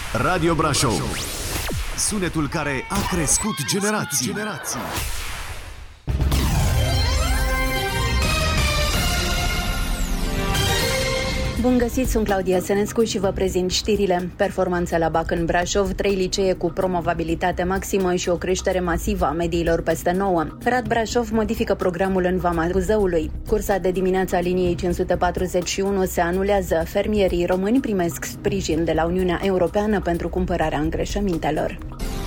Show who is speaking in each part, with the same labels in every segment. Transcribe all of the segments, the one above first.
Speaker 1: Radio Brașov. Sunetul care a crescut generații.
Speaker 2: Bun găsit, sunt Claudia Senescu și vă prezint știrile. Performanța la BAC în Brașov, 3 licee cu promovabilitate maximă și o creștere masivă a mediilor peste 9. Rad Brașov modifică programul în Vama Buzăului. Cursa de dimineață a liniei 541 se anulează. Fermierii români primesc sprijin de la Uniunea Europeană pentru cumpărarea îngrășămintelor.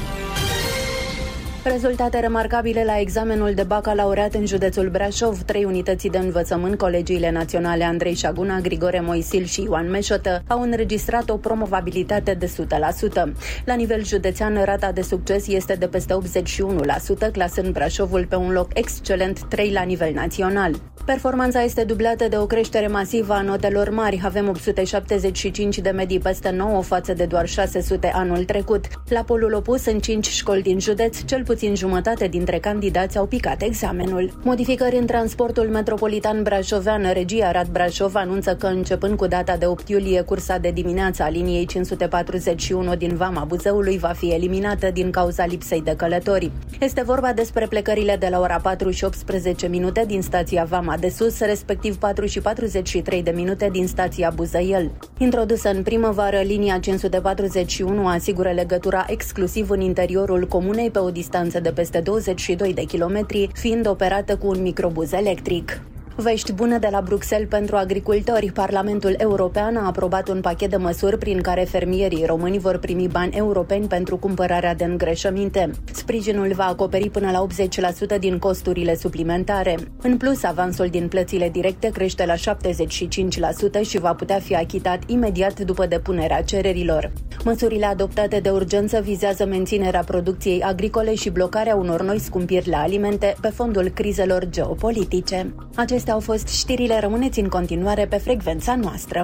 Speaker 2: Rezultate remarcabile la examenul de bacalaureat în județul Brașov. 3 unități de învățământ, colegiile naționale Andrei Șaguna, Grigore Moisil și Ioan Meșotă, au înregistrat o promovabilitate de 100%. La nivel județean, rata de succes este de peste 81%, clasând Brașovul pe un loc excelent 3 la nivel național. Performanța este dublată de o creștere masivă a notelor mari. Avem 875 de medii peste 9 față de doar 600 anul trecut. La polul opus, în 5 școli din județ, cel puțin jumătate dintre candidați au picat examenul. Modificări în transportul metropolitan brașovean. Regia Rad Brașov anunță că începând cu data de 8 iulie, cursa de dimineață a liniei 541 din Vama Buzăului va fi eliminată din cauza lipsei de călători. Este vorba despre plecările de la ora 4 și 18 minute din stația Vama de Sus, respectiv 4 și 43 de minute din stația Buzăiel. Introdusă în primăvară, linia 541 asigură legătura exclusiv în interiorul comunei pe o distanță de peste 22 de kilometri, fiind operată cu un microbuz electric. Vești bune de la Bruxelles pentru agricultori. Parlamentul European a aprobat un pachet de măsuri prin care fermierii români vor primi bani europeni pentru cumpărarea de îngrășăminte. Sprijinul va acoperi până la 80% din costurile suplimentare. În plus, avansul din plățile directe crește la 75% și va putea fi achitat imediat după depunerea cererilor. Măsurile adoptate de urgență vizează menținerea producției agricole și blocarea unor noi scumpiri la alimente pe fondul crizelor geopolitice. Acestea au fost știrile, rămâneți în continuare pe frecvența noastră.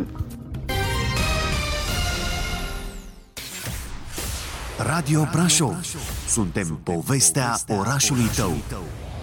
Speaker 1: Radio Brașov. Suntem povestea orașului tău.